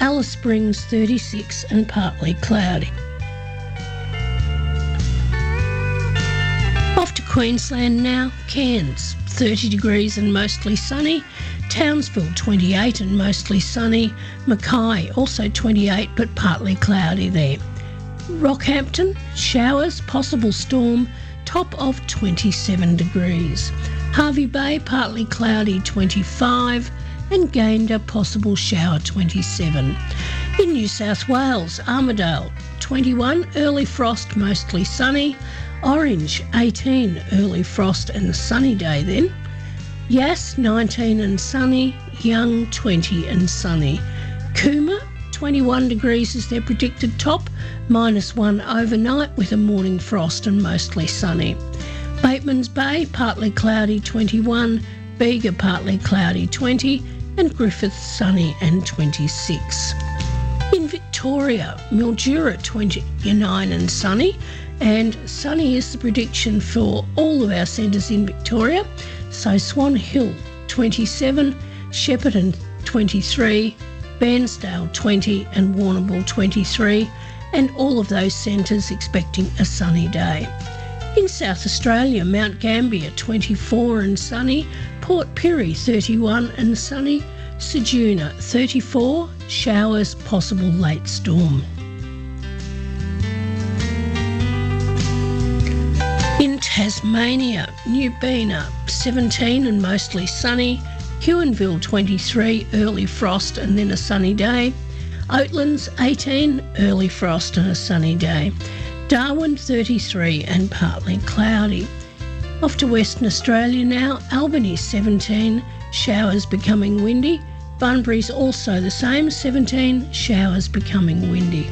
Alice Springs 36 and partly cloudy. Off to Queensland now, Cairns 30 degrees and mostly sunny, Townsville 28 and mostly sunny, Mackay also 28 but partly cloudy there. Rockhampton, showers, possible storm, top of 27 degrees. Hervey Bay, partly cloudy 25 and Gayndah, possible shower 27. In New South Wales, Armidale 21, early frost, mostly sunny. Orange 18, early frost and a sunny day then. Yass 19 and sunny, Young 20 and sunny. Cooma 21 degrees is their predicted top, -1 overnight with a morning frost and mostly sunny. Batemans Bay partly cloudy 21, Bega partly cloudy 20 and Griffith sunny and 26. In Victoria, Mildura 29 and sunny, and sunny is the prediction for all of our centres in Victoria. So Swan Hill 27, Shepparton 23, Bairnsdale 20 and Warrnambool 23, and all of those centres expecting a sunny day. In South Australia, Mount Gambier 24 and sunny, Port Pirie 31 and sunny, Ceduna 34, showers, possible late storm. In Tasmania, Newbina 17 and mostly sunny, Huonville 23, early frost and then a sunny day, Oatlands 18, early frost and a sunny day, Darwin 33 and partly cloudy. Off to Western Australia now, Albany 17, showers becoming windy, Bunbury's also the same, 17, showers becoming windy.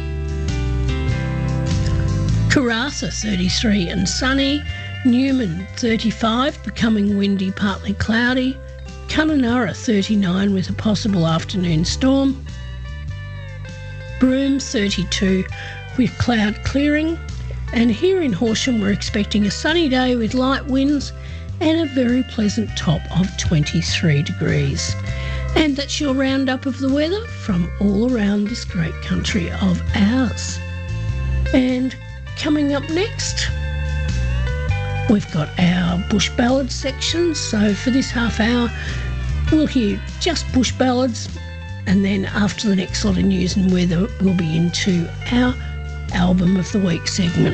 Karratha 33 and sunny, Newman 35, becoming windy, partly cloudy, Kununurra 39 with a possible afternoon storm, Broome 32 with cloud clearing, and here in Horsham we're expecting a sunny day with light winds and a very pleasant top of 23 degrees. And that's your roundup of the weather from all around this great country of ours. And coming up next, we've got our bush ballads section. So for this half hour, we'll hear just bush ballads, and then after the next lot of news and weather, we'll be into our album of the week segment.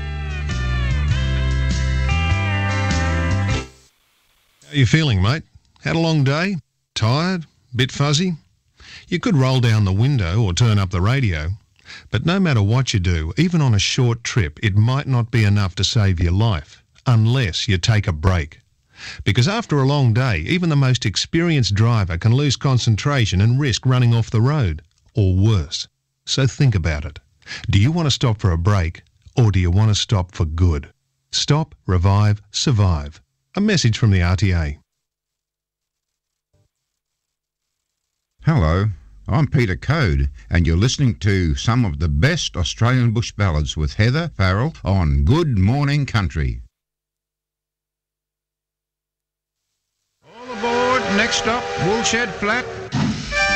How are you feeling, mate? Had a long day? Tired? Bit fuzzy? You could roll down the window or turn up the radio. But no matter what you do, even on a short trip, it might not be enough to save your life, unless you take a break. Because after a long day, even the most experienced driver can lose concentration and risk running off the road, or worse. So think about it. Do you want to stop for a break, or do you want to stop for good? Stop, revive, survive. A message from the RTA. Hello, I'm Peter Code, and you're listening to some of the best Australian bush ballads with Heather Farrell on Good Morning Country. All aboard, next stop, Woolshed Flat.